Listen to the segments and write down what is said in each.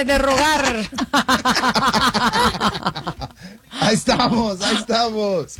de rogar. Ahí estamos, ahí estamos.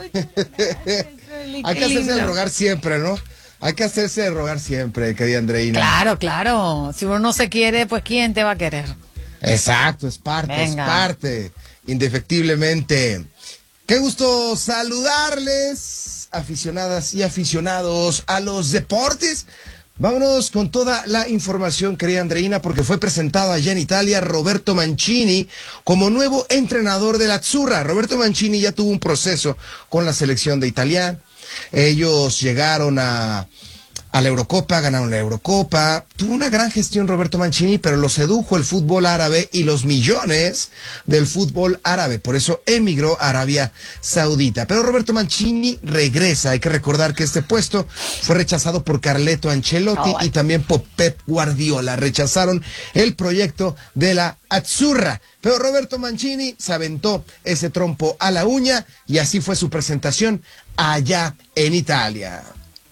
Hay que hacerse de rogar siempre, ¿no? Hay que hacerse de rogar siempre, querida Andreina. Claro, claro. Si uno no se quiere, pues ¿quién te va a querer? Exacto, es parte, indefectiblemente. Qué gusto saludarles, aficionadas y aficionados a los deportes. Vámonos con toda la información, querida Andreina, porque fue presentado allá en Italia Roberto Mancini como nuevo entrenador de la Azzurra. Roberto Mancini ya tuvo un proceso con la selección de Italia. Ellos llegaron a la Eurocopa, ganaron la Eurocopa. Tuvo una gran gestión Roberto Mancini, pero lo sedujo el fútbol árabe y los millones del fútbol árabe. Por eso emigró a Arabia Saudita. Pero Roberto Mancini regresa. Hay que recordar que este puesto fue rechazado por Carleto Ancelotti y también por Pep Guardiola. Rechazaron el proyecto de la Azzurra. Pero Roberto Mancini se aventó ese trompo a la uña y así fue su presentación allá en Italia.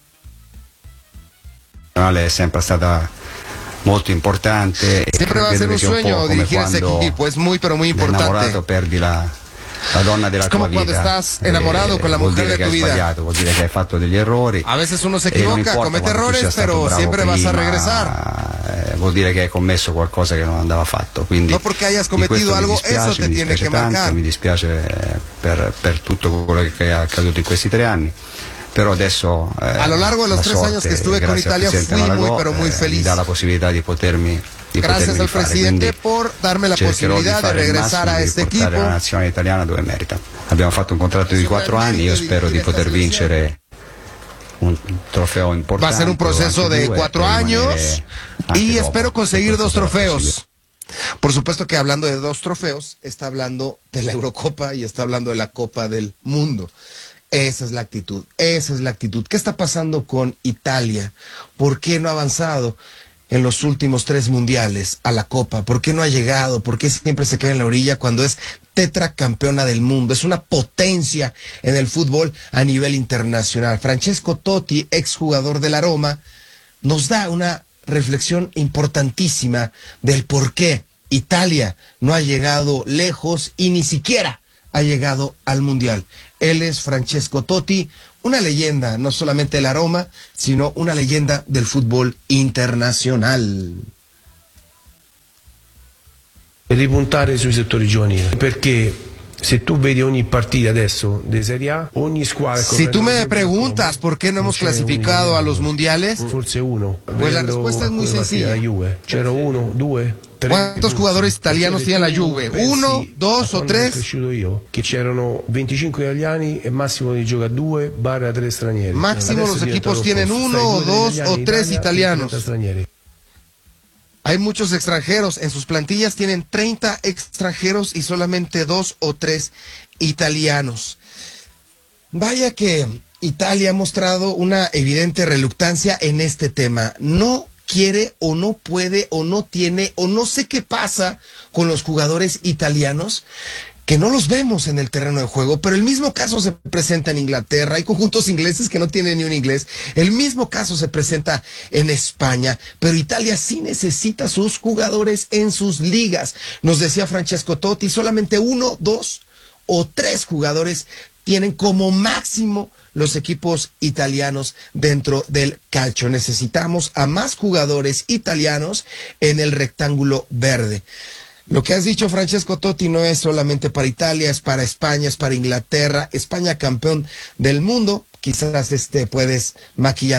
È sempre stata molto importante. Siempre va a ser un sueño dirigir ese equipo, es muy pero muy importante. Enamorado, perdi la donna della tua vita. Es como cuando estás enamorado con la mujer de tu vida. Sbagliato, vuol dire che hai fatto degli errori. A veces uno se equivoca, comete errores, pero siempre vas a regresar. Vuol dire che hai commesso qualcosa che non andava fatto. Quindi no porque hayas cometido algo, eso te tiene que marcar. Mi dispiace per tutto quello che è accaduto in questi 3 anni. Pero adesso, a lo largo de los 3 años que estuve con Italia fui muy pero muy feliz. Da la posibilità di potermi gracias al presidente por darme la posibilidad de regresar a este equipo. La nazionale italiana dove merita. Abbiamo fatto un contratto di 4 anni, io spero di poter vincere un trofeo importante. Va a ser un proceso de 4 años y espero conseguir 2 trofeos. Por supuesto que hablando de 2 trofeos, está hablando de la Eurocopa y está hablando de la Copa del Mundo. Esa es la actitud, esa es la actitud. ¿Qué está pasando con Italia? ¿Por qué no ha avanzado en los últimos 3 mundiales a la Copa? ¿Por qué no ha llegado? ¿Por qué siempre se queda en la orilla cuando es tetracampeona del mundo? Es una potencia en el fútbol a nivel internacional. Francesco Totti, exjugador de la Roma, nos da una reflexión importantísima del por qué Italia no ha llegado lejos y ni siquiera ha llegado al Mundial. Él es Francesco Totti, una leyenda no solamente de la Roma, sino una leyenda del fútbol internacional. Ripuntare sui settori giovanili, perché se tú vedi ogni partita adesso de Serie A, ogni squadra. Si tú me preguntas por qué no hemos clasificado a los mundiales, forse uno. Pues la respuesta es muy sencilla. C'era 1, 2, 3. ¿Cuántos jugadores italianos tiene la Juve? 1, 2 o 3? Cresciuto io, che c'erano 25 italiani e massimo di gioca 2/3 stranieri. Máximo los equipos tienen 1 o 2 o 3 italianos. Hay muchos extranjeros, en sus plantillas tienen 30 extranjeros y solamente 2 o 3 italianos. Vaya que Italia ha mostrado una evidente reluctancia en este tema. No quiere o no puede o no tiene o no sé qué pasa con los jugadores italianos, que no los vemos en el terreno de juego, pero el mismo caso se presenta en Inglaterra. Hay conjuntos ingleses que no tienen ni un inglés. El mismo caso se presenta en España, pero Italia sí necesita sus jugadores en sus ligas. Nos decía Francesco Totti, solamente 1, 2 o 3 jugadores tienen como máximo los equipos italianos dentro del calcio. Necesitamos a más jugadores italianos en el rectángulo verde. Lo que has dicho, Francesco Totti, no es solamente para Italia, es para España, es para Inglaterra. España campeón del mundo. Quizás puedes maquillar